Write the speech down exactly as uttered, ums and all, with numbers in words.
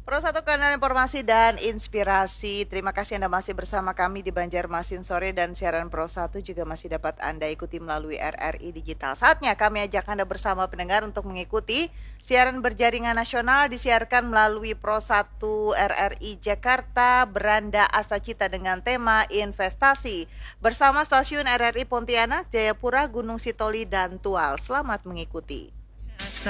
Pro satu kanal informasi dan inspirasi. Terima kasih Anda masih bersama kami di Banjarmasin Sore dan siaran Pro satu juga masih dapat Anda ikuti melalui R R I Digital. Saatnya kami ajak Anda bersama pendengar untuk mengikuti siaran berjaringan nasional disiarkan melalui Pro satu R R I Jakarta Beranda Asacita dengan tema investasi bersama stasiun R R I Pontianak, Jayapura, Gunung Sitoli dan Tual. Selamat mengikuti.